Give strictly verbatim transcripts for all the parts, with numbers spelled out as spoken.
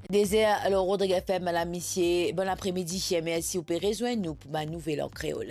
Désert, alors Rodrigue F M à la Missier. Bon après-midi, merci au Pérézoin, nous pour ma nouvelle en créole.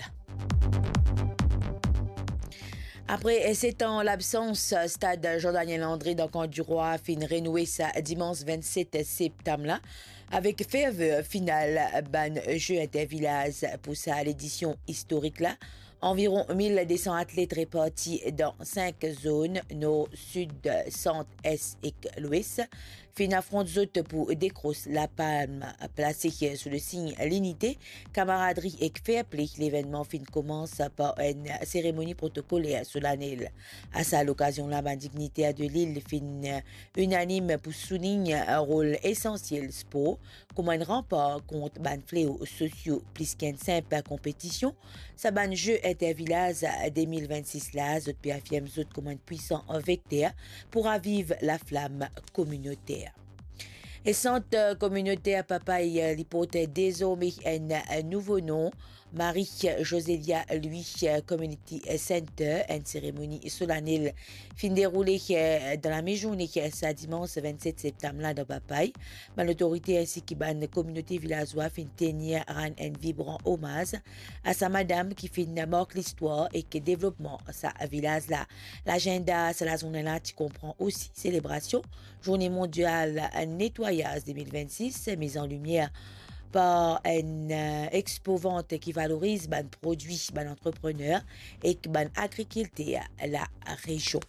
Après sept ans, l'absence, stade Jean-Daniel André dans Camp du Roi fin renoué ça dimanche vingt-sept septembre là, avec ferveur finale ban jeu intervillage pour ça l'édition historique là. Environ mille deux cents athlètes répartis dans cinq zones, nord, sud, centre, est et l'ouest. Fin affronte zot pour décrocher la palme placée sous le signe l'unité, camaraderie et fair play. L'événement fin commence par une cérémonie protocolaire solennelle. À ça l'occasion là, la dignité de l'île fin unanime pour souligner un rôle essentiel sport comme un rempart contre ban fléaux sociaux plus qu'une simple compétition. Ça ban jeu intervillage deux mille vingt-six là, zot puis affirme zot comme un puissant vecteur pour raviver la flamme communautaire. Et centre communautaire Papaye l'hypothèse désormais un nouveau nom, Marie-Josélia lui Community Center, une cérémonie solennelle fin déroulée dans la mi-journée ce dimanche vingt-sept septembre là dans Papaye. L'autorité ainsi que la communauté villageoise fin tenir un vibrant hommage à sa madame qui fin marque l'histoire et que développement sa village là. L'agenda c'est la journée là qui comprend aussi célébration, journée mondiale nettoyage deux mille vingt-six, mise en lumière par une euh, expo-vente qui valorise ban produits, ban entrepreneurs et ban agriculture la région.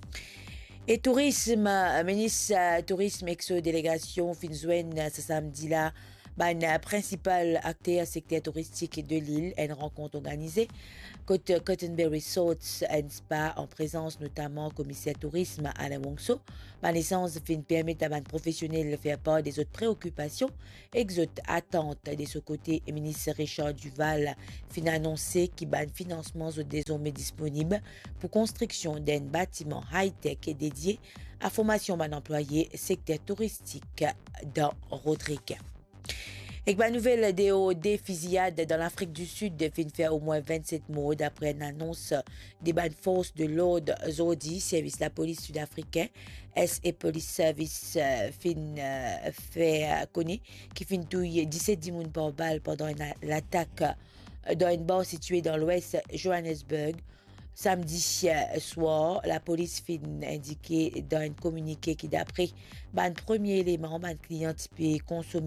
Et tourisme, ministre tourisme ex-délégation Finzouen ce samedi là, ban principal acteur secteur touristique de l'île, une rencontre organisée côté Cottonberry Resorts and Spa en présence notamment commissaire tourisme Alain Wongso. Ma naissance fin permet à ban professionnel de faire part des autres préoccupations, exotes attentes de ce côté. Le ministre Richard Duval fin annoncé qu'il ban financement sont désormais disponible pour construction d'un bâtiment high-tech dédié à formation ban employés secteur touristique dans Rodrigue. Et la nouvelle des fusillades dans l'Afrique du Sud fin faire au moins vingt-sept morts d'après une annonce des bonnes forces de l'ordre Zodi, service la police sud-africain, S et Police Service euh, fin euh, fait euh, connaître qui fin touille dix-sept dix par balle pendant l'attaque dans une bar située dans l'ouest Johannesburg. Samedi soir, la police fin indiqué dans un communiqué qui d'après ban premier élément, ban client typé consommé